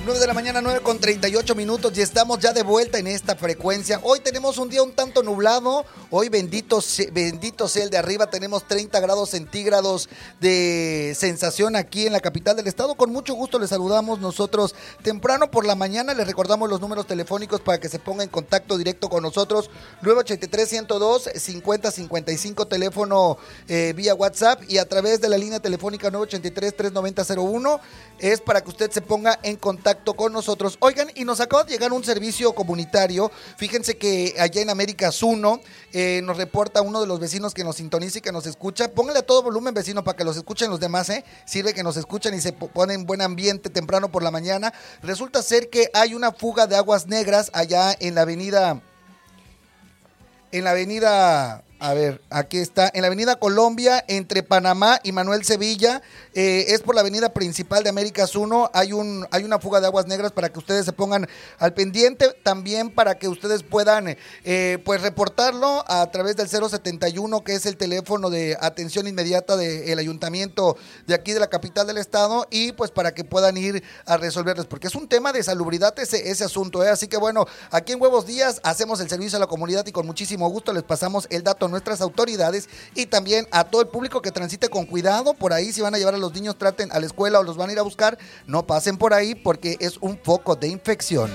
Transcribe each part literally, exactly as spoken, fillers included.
nueve de la mañana, nueve con treinta y ocho minutos y estamos ya de vuelta en esta frecuencia. Hoy tenemos un día un tanto nublado, hoy bendito, bendito sea el de arriba, tenemos treinta grados centígrados de sensación aquí en la capital del estado. Con mucho gusto les saludamos nosotros temprano por la mañana, les recordamos los números telefónicos para que se ponga en contacto directo con nosotros, nueve ochenta y tres, ciento dos, cincuenta cincuenta y cinco, teléfono eh, vía WhatsApp, y a través de la línea telefónica nueve ochenta y tres, trescientos noventa, cero uno es para que usted se ponga en contacto con nosotros. Oigan, y nos acaba de llegar un servicio comunitario. Fíjense que allá en Américas uno eh, nos reporta uno de los vecinos que nos sintoniza y que nos escucha. Póngale a todo volumen, vecino, para que los escuchen los demás, ¿eh? Sirve que nos escuchan y se ponen en buen ambiente temprano por la mañana. Resulta ser que hay una fuga de aguas negras allá en la avenida... En la avenida... A ver, aquí está, en la avenida Colombia, entre Panamá y Manuel Sevilla, eh, es por la avenida principal de Américas uno, hay un hay una fuga de aguas negras para que ustedes se pongan al pendiente, también para que ustedes puedan eh, pues reportarlo a través del cero setenta y uno, que es el teléfono de atención inmediata del ayuntamiento de aquí de la capital del estado, y pues para que puedan ir a resolverles, porque es un tema de salubridad ese, ese asunto, ¿eh? Así que bueno, aquí en Huevos Días hacemos el servicio a la comunidad y con muchísimo gusto les pasamos el dato nuestras autoridades y también a todo el público que transite con cuidado por ahí. Si van a llevar a los niños, traten a la escuela o los van a ir a buscar, no pasen por ahí porque es un foco de infección.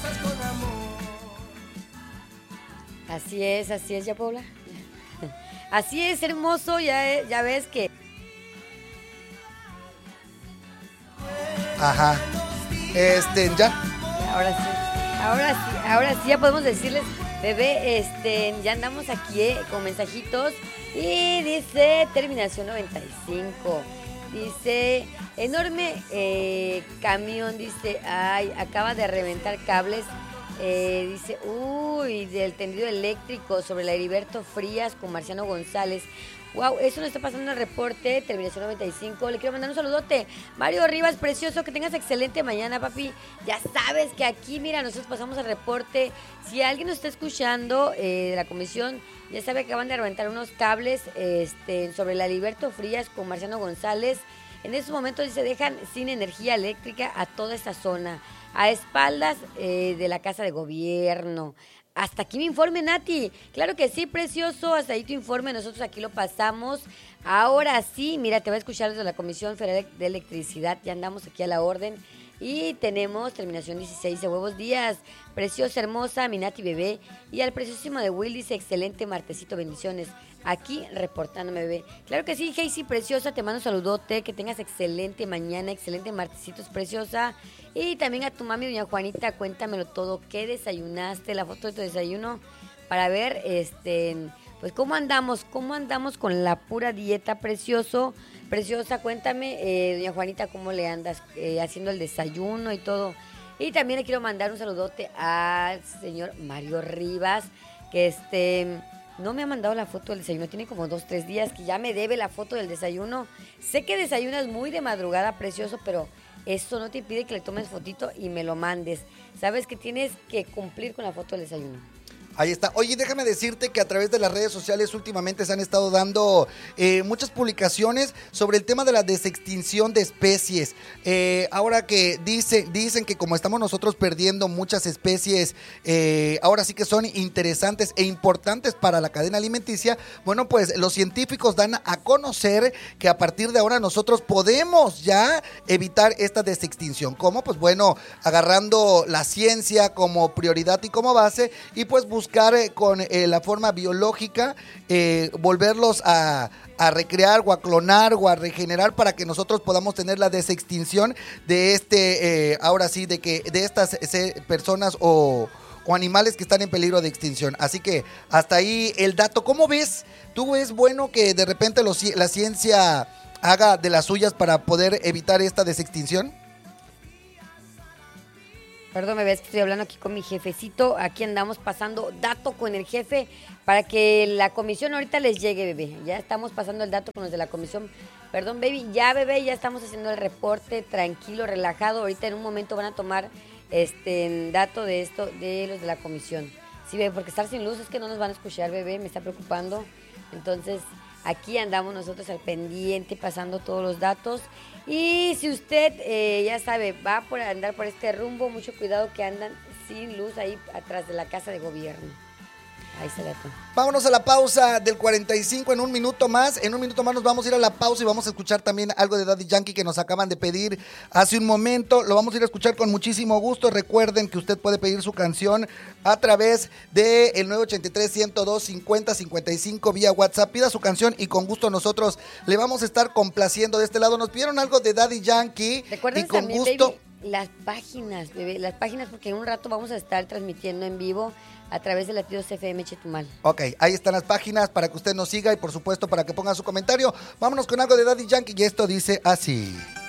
Así es, así es, ya Paula. Así es, hermoso, ya, ya ves que... Ajá, este, ya. Ahora sí, ahora sí, ahora sí ya podemos decirles... Bebé, este, ya andamos aquí eh, con mensajitos y dice terminación noventa y cinco, dice enorme eh, camión, dice, ay, acaba de reventar cables, eh, dice, uy, del tendido eléctrico sobre el Heriberto Frías con Marciano González. Wow, eso nos está pasando en el reporte, terminación noventa y cinco. Le quiero mandar un saludote. Mario Rivas, precioso, que tengas excelente mañana, papi. Ya sabes que aquí, mira, nosotros pasamos el reporte. Si alguien nos está escuchando eh, de la comisión, ya sabe que acaban de reventar unos cables este, sobre el Heriberto Frías con Marciano González. En estos momentos se dejan sin energía eléctrica a toda esta zona, a espaldas eh, de la Casa de Gobierno. Hasta aquí mi informe, Nati. Claro que sí, precioso. Hasta ahí tu informe. Nosotros aquí lo pasamos. Ahora sí, mira, te va a escuchar desde la Comisión Federal de Electricidad. Ya andamos aquí a la orden. Y tenemos terminación dieciséis de Huevos Días. Preciosa, hermosa, mi Nati bebé. Y al preciosísimo de Will dice, excelente martesito, bendiciones. Aquí reportándome, bebé. Claro que sí, Heisy, preciosa, te mando un saludote. Que tengas excelente mañana, excelente martesitos, preciosa. Y también a tu mami, doña Juanita, cuéntamelo todo. ¿Qué desayunaste? La foto de tu desayuno para ver, este, pues cómo andamos, cómo andamos con la pura dieta, precioso, preciosa. Cuéntame, eh, doña Juanita, cómo le andas eh, haciendo el desayuno y todo. Y también le quiero mandar un saludote al señor Mario Rivas, que este... no me ha mandado la foto del desayuno, tiene como dos, tres días que ya me debe la foto del desayuno. Sé que desayunas muy de madrugada, precioso, pero eso no te impide que le tomes fotito y me lo mandes. Sabes que tienes que cumplir con la foto del desayuno. Ahí está. Oye, déjame decirte que a través de las redes sociales últimamente se han estado dando eh, muchas publicaciones sobre el tema de la desextinción de especies. Eh, ahora que dice, dicen que como estamos nosotros perdiendo muchas especies, eh, ahora sí que son interesantes e importantes para la cadena alimenticia, bueno, pues los científicos dan a conocer que a partir de ahora nosotros podemos ya evitar esta desextinción. ¿Cómo? Pues bueno, agarrando la ciencia como prioridad y como base y pues buscando buscar eh, con eh, la forma biológica, eh, volverlos a, a recrear o a clonar o a regenerar para que nosotros podamos tener la desextinción de este, eh, ahora sí, de que de estas eh, personas o, o animales que están en peligro de extinción. Así que hasta ahí el dato. ¿Cómo ves? ¿Tú ves bueno que de repente los, la ciencia haga de las suyas para poder evitar esta desextinción? Perdón, me ves que estoy hablando aquí con mi jefecito. Aquí andamos pasando dato con el jefe para que la comisión ahorita les llegue, bebé. Ya estamos pasando el dato con los de la comisión. Perdón, baby. Ya, bebé, ya estamos haciendo el reporte tranquilo, relajado. Ahorita en un momento van a tomar este dato de esto de los de la comisión. Sí, bebé, porque estar sin luz es que no nos van a escuchar, bebé. Me está preocupando. Entonces, Aquí andamos nosotros al pendiente, pasando todos los datos. Y si usted, eh, ya sabe, va por andar por este rumbo, mucho cuidado que andan sin luz ahí atrás de la casa de gobierno. Ahí se dato. Vámonos a la pausa del cuarenta y cinco en un minuto más. En un minuto más nos vamos a ir a la pausa y vamos a escuchar también algo de Daddy Yankee que nos acaban de pedir hace un momento. Lo vamos a ir a escuchar con muchísimo gusto. Recuerden que usted puede pedir su canción a través del nueve ocho tres, ciento dos, cincuenta, cincuenta y cinco vía WhatsApp. Pida su canción y con gusto nosotros le vamos a estar complaciendo de este lado. Nos pidieron algo de Daddy Yankee Recuerden y con también, gusto... baby, las páginas, bebé, las páginas, porque en un rato vamos a estar transmitiendo en vivo a través de Latidos F M Chetumal. Ok, ahí están las páginas para que usted nos siga y por supuesto para que ponga su comentario. Vámonos con algo de Daddy Yankee y esto dice así.